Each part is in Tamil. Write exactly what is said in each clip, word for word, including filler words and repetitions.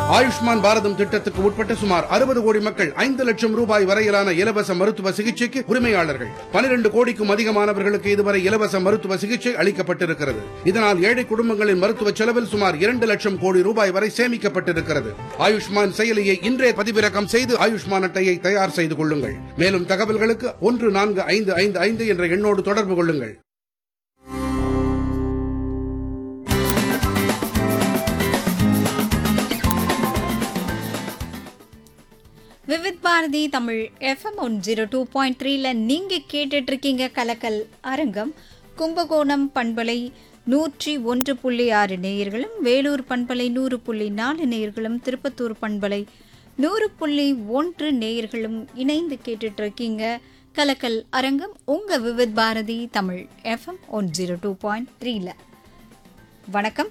ஆயுஷ்மான் பாரதம் திட்டத்துக்கு உட்பட்ட சுமார் அறுபது கோடி மக்கள் ஐந்து லட்சம் ரூபாய் வரையிலான இலவச மருத்துவ சிகிச்சைக்கு உரிமையாளர்கள். பனிரெண்டு கோடிக்கும் அதிகமானவர்களுக்கு இதுவரை இலவச மருத்துவ சிகிச்சை அளிக்கப்பட்டிருக்கிறது. இதனால் ஏழை குடும்பங்களின் மருத்துவ செலவில் சுமார் இரண்டு லட்சம் கோடி ரூபாய் வரை சேமிக்கப்பட்டிருக்கிறது. ஆயுஷ்மான் செயலியை இன்றே பதிவிறக்கம் செய்து ஆயுஷ்மான் அட்டையை தயார் செய்து கொள்ளுங்கள். மேலும் தகவல்களுக்கு ஒன்று நான்கு ஐந்து ஐந்து ஐந்து என்ற எண்ணோடு தொடர்பு கொள்ளுங்கள். Vividh Bharathi Tamil FM one zero two point த்ரீல நீங்கள் கேட்டுட்டு இருக்கீங்க கலக்கல் அரங்கம். கும்பகோணம் பண்பலை நூற்றி ஒன்று புள்ளி ஆறு நேயர்களும், வேலூர் பண்பலை நூறு புள்ளி நாலு நேயர்களும், திருப்பத்தூர் பண்பலை நூறு புள்ளி ஒன்று நேயர்களும் இணைந்து கேட்டுட்டு இருக்கீங்க கலக்கல் அரங்கம் உங்கள் Vividh Bharathi Tamil FM one zero two point த்ரீல. வணக்கம்.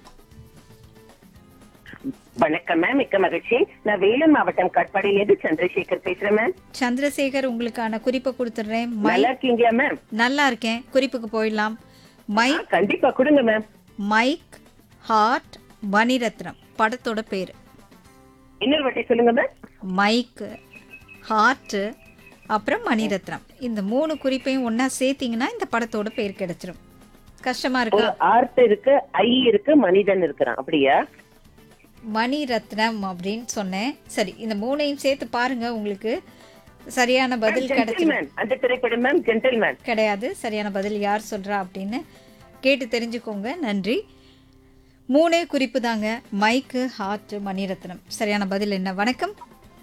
வணக்கம் மேம், மிக்க மகிழ்ச்சி. நான் வேலூர் மாவட்டம் கட்பாடியிலிருந்து சந்திரசேகர் பேசுறேன் மேம். சந்திரசேகர், உங்களுக்கான குறிப்பை கொடுத்துடுறேன். நல்லா இருக்கீங்களா மேம்? நல்லா இருக்கேன். குறிப்புக்கு போயிடலாம். மைக் கண்டிப்பா கொடுங்க மேம். மைக் ஹார்ட் மணிரத்னம் படத்தோட பேரு. இன்னொரு வாட்டி சொல்லுங்க மேம். மைக் ஹார்ட் அப்புறம் மணிரத்னம், இந்த மூணு குறிப்பையும் ஒன்னா சேர்த்தீங்கன்னா இந்த படத்தோட பேர் கிடைச்சிரும். கஷ்டமா இருக்கா? ஆர்ட் இருக்கு, ஐ இருக்கு, மனிதன் இருக்கிறான். அப்படியா? மணிரத்னம் அப்படின்னு சொன்னேன். சரி, இந்த மூணையும் சேர்த்து பாருங்க, உங்களுக்கு சரியான பதில் கிடைச்சிடும். அந்த திரைப்படம் மேம் ஜென்டில்மேன் கிடையாது. சரியான பதில் யார் சொல்றா அப்படின்னு கேட்டு தெரிஞ்சுக்கோங்க. நன்றி. மூணே குறிப்பு தாங்க, மைக்கு ஹார்ட் மணிரத்னம். சரியான பதில் என்ன? வணக்கம்.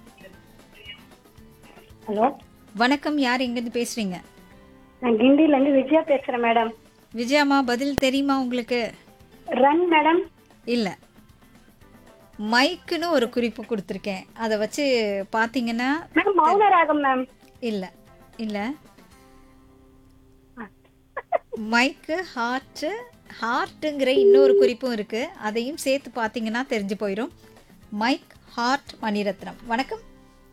ஹலோ வணக்கம். யார் எங்கேருந்து பேசுறீங்க? நான் கிண்டில இருந்து விஜயா பேசுறேன் மேடம். விஜயாமா, பதில் தெரியுமா உங்களுக்கு? Run madam. இல்ல, மைக்குன்னு ஒரு குறிப்பு கொடுத்துருக்கேன், அதை வச்சு பார்த்தீங்கன்னா. Madam Mouna Ragam ma'am. இல்லை இல்லை, மைக்கு ஹார்ட் ஹார்ட்டுங்கிற இன்னொரு குறிப்பும் இருக்கு, அதையும் சேர்த்து பார்த்தீங்கன்னா தெரிஞ்சு போயிடும். Mic heart Mani Ratnam. வணக்கம்.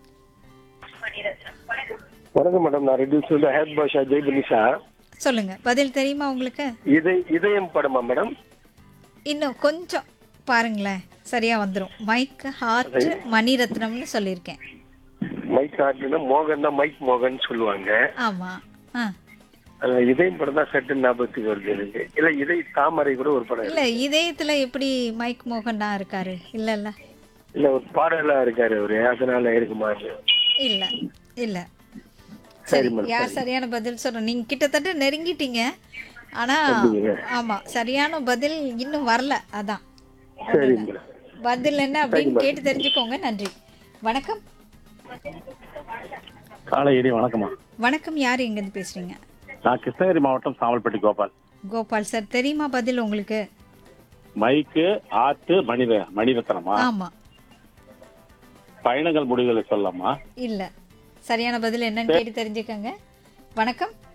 வணக்கம் மேடம், நான் ரெடியூஸ் ஹேட் பாஷா ஜெய்பனிஷா. சொல்லுங்க, பதில் தெரியுமா உங்களுக்கு? இதை இதயம் படமா மேடம்? இன்னும் கொஞ்சம் பாருங்களேன், சரியா வந்துடும். மைக் ஹார்ட் மணிரத்னம்னு சொல்லியிருக்கேன். மைக் ஹார்ட்னா மோகன் தான், மைக் மோகன் சொல்லுவாங்க. ஆமா. ஆ, இதயம் படம் தான் சட்டு ஞாபகத்துக்கு வருது எனக்கு. இல்ல இதய தாமரை கூட ஒரு படம் இல்ல, இதயத்துல எப்படி மைக் மோகன் தான் இருக்காரு? இல்ல இல்ல இல்ல, ஒரு பாடலா இருக்காரு அவரு, அதனால இருக்குமா? இல்ல இல்ல. சரி, யார் சரியான பதில் சொல்ற? நீங்க கிட்டத்தட்ட நெருங்கிட்டீங்க, ஆனா ஆமா சரியான பதில் இன்னும் வரல. அதான் பதில் என்ன அப்படின்னு கேட்டு தெரிஞ்சுக்கோங்க. நன்றி. வணக்கம். காலையிடி வணக்கம்மா. வணக்கம். யார் எங்க இருந்து பேசுறீங்க? நான் கிருஷ்ணகிரி மாவட்டம் சாமல்பட்டி கோபால். கோபால் சார், தெரியுமா பதில் உங்களுக்கு? மைக்கு ஆட்டு மனித மணிரத்னமா? ஆமா. பயணங்கள் முடிவுகளை சொல்லலாமா? இல்ல, சரியான பதில் என்னன்னு கேட்டு தெரிஞ்சுக்கோங்க. வணக்கம்.